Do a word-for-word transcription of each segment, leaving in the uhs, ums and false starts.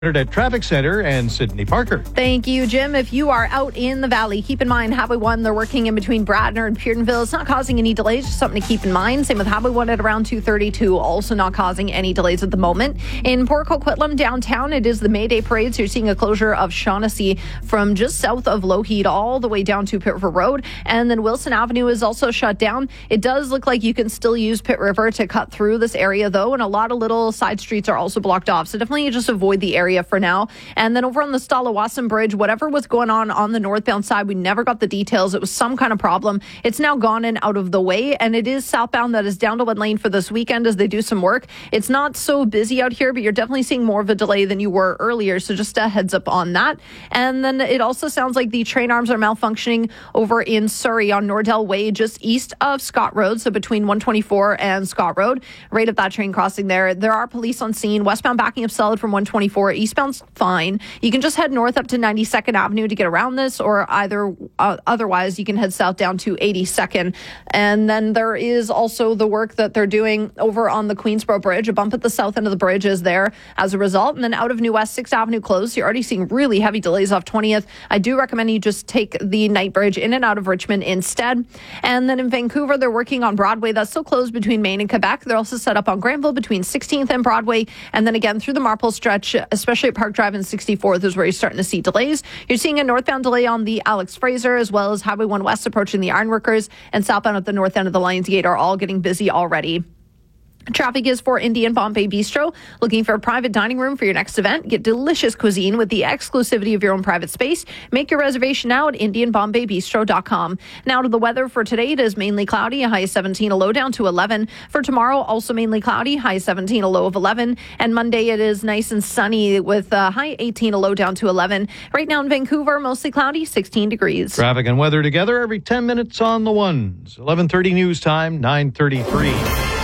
At Traffic Center and Sydney Parker. Thank you, Jim. If you are out in the valley, keep in mind Highway one, they're working in between Bradner and Peardenville. It's not causing any delays, just something to keep in mind. Same with Highway one at around two thirty-two, also not causing any delays at the moment. In Port Coquitlam downtown, it is the May Day parade, so you're seeing a closure of Shaughnessy from just south of Lougheed all the way down to Pitt River Road. And then Wilson Avenue is also shut down. It does look like you can still use Pitt River to cut through this area, though, and a lot of little side streets are also blocked off. So definitely just avoid the area for now. And then over on the Stalawasan Bridge, whatever was going on on the northbound side, we never got the details. It was some kind of problem. It's now gone and out of the way, and it is southbound that is down to one lane for this weekend as they do some work. It's not so busy out here, but you're definitely seeing more of a delay than you were earlier, so just a heads up on that. And then it also sounds like the train arms are malfunctioning over in Surrey on Nordell Way, just east of Scott Road, so between one twenty-four and Scott Road, right at that train crossing there. There are police on scene. Westbound backing up solid from one twenty-four. Eastbound's fine. You can just head north up to ninety-second Avenue to get around this, or either uh, otherwise you can head south down to eighty-second. And then there is also the work that they're doing over on the Queensboro Bridge. A bump at the south end of the bridge is there as a result. And then out of New West, sixth Avenue closed. You're already seeing really heavy delays off twentieth. I do recommend you just take the night bridge in and out of Richmond instead. And then in Vancouver, they're working on Broadway. That's still closed between Maine and Quebec. They're also set up on Granville between sixteenth and Broadway. And then again through the Marple stretch, especially at Park Drive and sixty-fourth is where you're starting to see delays. You're seeing a northbound delay on the Alex Fraser, as well as Highway one West approaching the Ironworkers, and southbound at the north end of the Lions Gate are all getting busy already. Traffic is for Indian Bombay Bistro. Looking for a private dining room for your next event? Get delicious cuisine with the exclusivity of your own private space. Make your reservation now at indian bombay bistro dot com. Now to the weather for today. It is mainly cloudy, a high of seventeen, a low down to eleven. For tomorrow, also mainly cloudy, high of seventeen, a low of eleven. And Monday, it is nice and sunny with a high eighteen, a low down to eleven. Right now in Vancouver, mostly cloudy, sixteen degrees. Traffic and weather together every ten minutes on the ones. eleven thirty news time, nine thirty-three.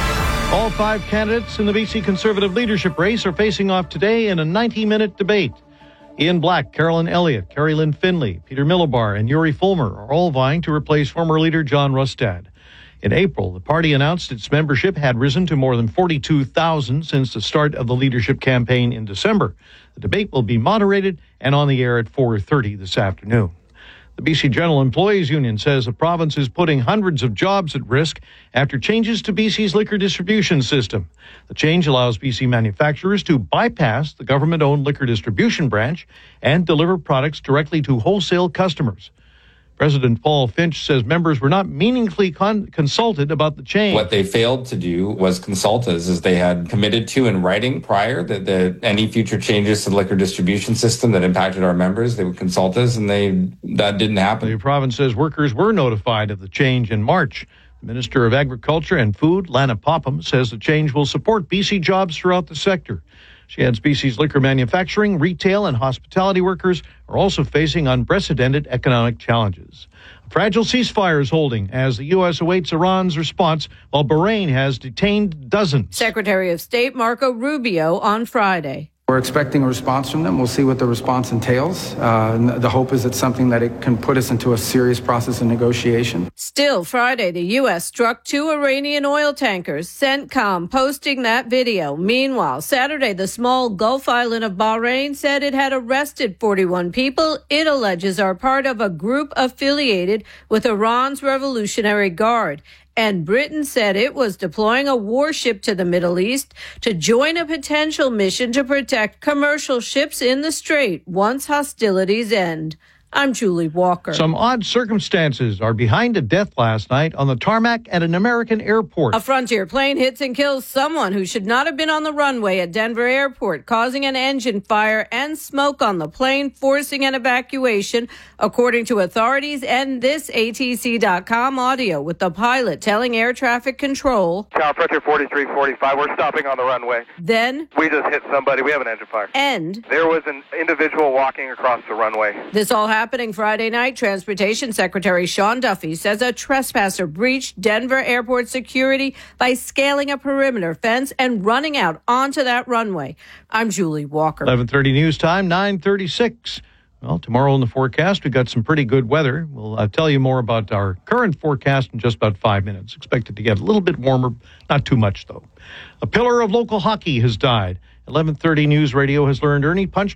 All five candidates in the B C Conservative leadership race are facing off today in a ninety-minute debate. Ian Black, Carolyn Elliott, Carrie Lynn Finley, Peter Millibar, and Yuri Fulmer are all vying to replace former leader John Rustad. In April, the party announced its membership had risen to more than forty-two thousand since the start of the leadership campaign in December. The debate will be moderated and on the air at four thirty this afternoon. The B C General Employees Union says the province is putting hundreds of jobs at risk after changes to B C's liquor distribution system. The change allows B C manufacturers to bypass the government-owned liquor distribution branch and deliver products directly to wholesale customers. President Paul Finch says members were not meaningfully con- consulted about the change. What they failed to do was consult us, as they had committed to in writing prior that the, any future changes to the liquor distribution system that impacted our members, they would consult us, and they that didn't happen. The province says workers were notified of the change in March. The Minister of Agriculture and Food, Lana Popham, says the change will support B C jobs throughout the sector. She adds B C's liquor manufacturing, retail, and hospitality workers are also facing unprecedented economic challenges. A fragile ceasefire is holding as the U S awaits Iran's response, while Bahrain has detained dozens. Secretary of State Marco Rubio on Friday. We're expecting a response from them. We'll see what the response entails. Uh, the hope is it's something that it can put us into a serious process of negotiation. Still Friday, the U S struck two Iranian oil tankers, CENTCOM posting that video. Meanwhile, Saturday, the small Gulf island of Bahrain said it had arrested forty-one people it alleges are part of a group affiliated with Iran's Revolutionary Guard. And Britain said it was deploying a warship to the Middle East to join a potential mission to protect commercial ships in the Strait once hostilities end. I'm Julie Walker. Some odd circumstances are behind a death last night on the tarmac at an American airport. A Frontier plane hits and kills someone who should not have been on the runway at Denver Airport, causing an engine fire and smoke on the plane, forcing an evacuation, according to authorities and this A T C dot com audio with the pilot telling air traffic control. Tower Frontier forty-three forty-five, we're stopping on the runway. Then we just hit somebody. We have an engine fire. And there was an individual walking across the runway. This all happened Happening Friday night. Transportation Secretary Sean Duffy says a trespasser breached Denver airport security by scaling a perimeter fence and running out onto that runway. I'm Julie Walker. eleven thirty news time, nine thirty-six. Well, tomorrow in the forecast, we've got some pretty good weather. We'll uh, tell you more about our current forecast in just about five minutes. Expected to get a little bit warmer, not too much, though. A pillar of local hockey has died eleven thirty News Radio has learned Ernie punched